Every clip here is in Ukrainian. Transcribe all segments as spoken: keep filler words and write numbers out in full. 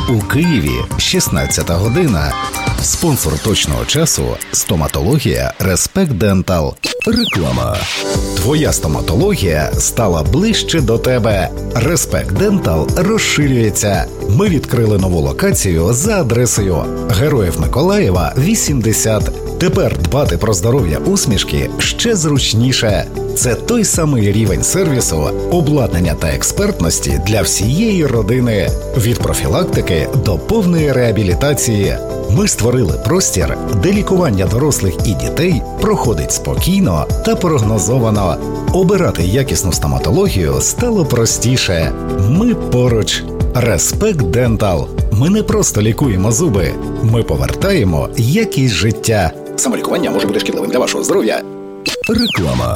У Києві шістнадцята година. Спонсор точного часу – стоматологія Респект Дентал. Реклама. Твоя стоматологія стала ближче до тебе. Респект Дентал розширюється. Ми відкрили нову локацію за адресою Героїв Миколаєва, вісімдесят. Тепер дбати про здоров'я усмішки ще зручніше. Це той самий рівень сервісу, обладнання та експертності для всієї родини. Від профілактики до повної реабілітації. Ми створили простір, де лікування дорослих і дітей проходить спокійно та прогнозовано. Обирати якісну стоматологію стало простіше. Ми поруч. Респект Дентал. Ми не просто лікуємо зуби. Ми повертаємо якість життя. Самолікування може бути шкідливим для вашого здоров'я. Реклама.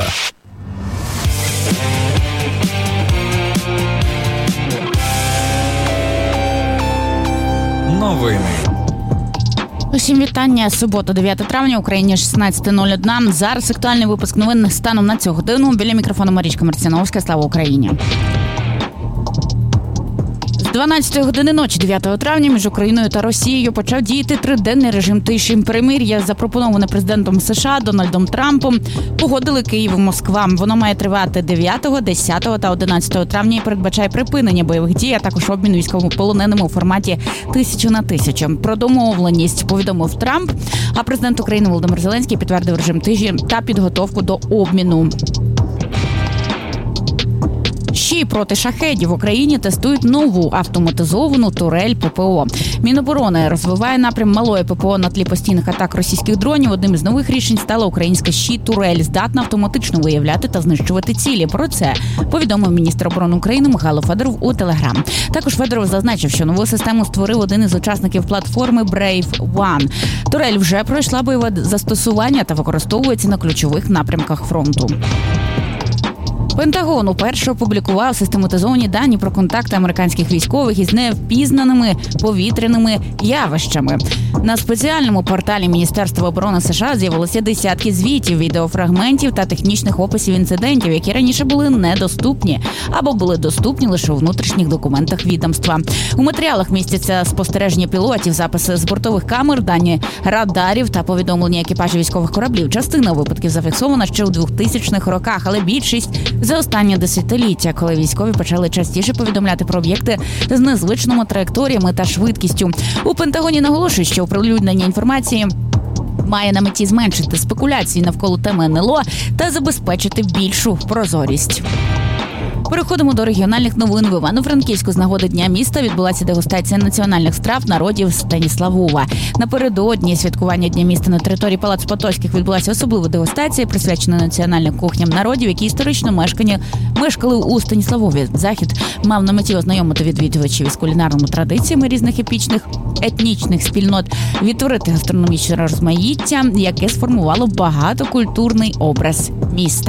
Новини. Усім вітання. Субота, дев'яте травня, Україні шістнадцята нуль одна. Зараз актуальний випуск новин станом на цю годину. Біля мікрофону Марічка Марціновська. Слава Україні. З дванадцятої години ночі дев'ятого травня між Україною та Росією почав діяти триденний режим тиші. Перемир'я, запропоноване президентом США Дональдом Трампом, погодили Київ і Москва. Воно має тривати дев'ятого, десятого та одинадцятого травня і передбачає припинення бойових дій, а також обмін військовополоненими у форматі тисячу на тисячу. Про домовленість повідомив Трамп, а президент України Володимир Зеленський підтвердив режим тиші та підготовку до обміну. Ще й проти шахедів в Україні тестують нову автоматизовану турель ППО. Міноборони розвиває напрям малої ППО на тлі постійних атак російських дронів. Одним із нових рішень стала українська «Щит-турель», здатна автоматично виявляти та знищувати цілі. Про це повідомив міністр оборони України Михайло Федоров у Телеграм. Також Федоров зазначив, що нову систему створив один із учасників платформи Brave One. Турель вже пройшла бойове застосування та використовується на ключових напрямках фронту. Пентагон уперше опублікував систематизовані дані про контакти американських військових із невпізнаними повітряними явищами. На спеціальному порталі Міністерства оборони США з'явилися десятки звітів, відеофрагментів та технічних описів інцидентів, які раніше були недоступні або були доступні лише у внутрішніх документах відомства. У матеріалах містяться спостереження пілотів, записи з бортових камер, дані радарів та повідомлення екіпажів військових кораблів. Частина випадків зафіксована ще у двохтисячних роках, але більшість за останнє десятиліття, коли військові почали частіше повідомляти про об'єкти з незвичними траєкторіями та швидкістю. У Пентагоні наголошують, що оприлюднення інформації має на меті зменшити спекуляції навколо теми ен ел о та забезпечити більшу прозорість. Переходимо до регіональних новин. В Івано-Франківську з нагоди Дня міста відбулася дегустація національних страв народів Станіславова. Напередодні святкування Дня міста на території Палацу Потоцьких відбулася особлива дегустація, присвячена національним кухням народів, які історично мешкані, мешкали у Станіславові. Захід мав на меті ознайомити відвідувачів із кулінарними традиціями різних епічних етнічних спільнот, відтворити гастрономічне розмаїття, яке сформувало багатокультурний образ міста.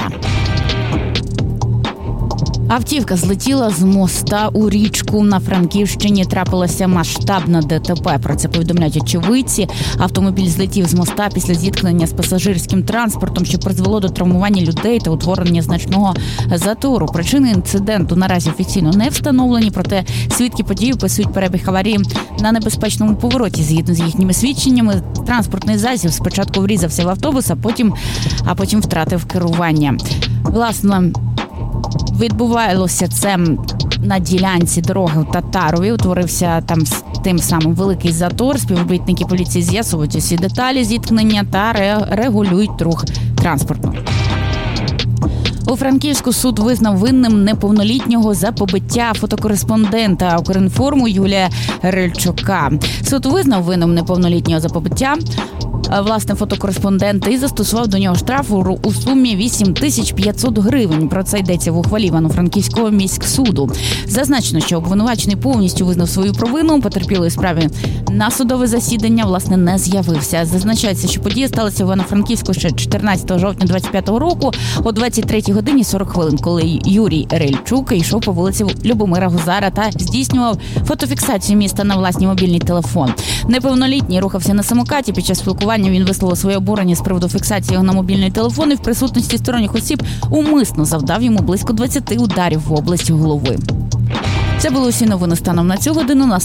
Автівка злетіла з моста у річку. На Франківщині трапилося масштабне де те пе. Про це повідомляють очевидці. Автомобіль злетів з моста після зіткнення з пасажирським транспортом, що призвело до травмування людей та утворення значного затору. Причини інциденту наразі офіційно не встановлені, проте свідки події описують перебіг аварії на небезпечному повороті. Згідно з їхніми свідченнями, транспортний засіб спочатку врізався в автобус, а потім, а потім втратив керування. Власне, відбувалося це на ділянці дороги в Татарові. Утворився там тим самим великий затор. Співробітники поліції з'ясовують усі деталі зіткнення та регулюють рух транспорту. У Франківську суд визнав винним неповнолітнього за побиття фотокореспондента Укрінформу Юлія Рильчука. Суд визнав винним неповнолітнього за побиття власне фотокореспондента і застосував до нього штраф у сумі вісім тисяч п'ятсот гривень. Про це йдеться в ухвалі Івано-Франківського міськсуду. Зазначено, що обвинувачений повністю визнав свою провину. Потерпілої справі на судове засідання, власне, не з'явився. Зазначається, що подія сталася в Івано-Франківську ще чотирнадцятого жовтня двадцять п'ятого року о двадцять третій годині сорок хвилин, коли Юрій Рильчук йшов по вулиці Любомира Гузара та здійснював фотофіксацію міста на власний мобільний телефон. Неповнолітній рухався на самокаті. Під час спілкування він висловив своє обурення з приводу фіксації його на мобільний телефон і в присутності сторонніх осіб умисно завдав йому близько двадцяти ударів в область голови. Це були усі новини станом на цю годину.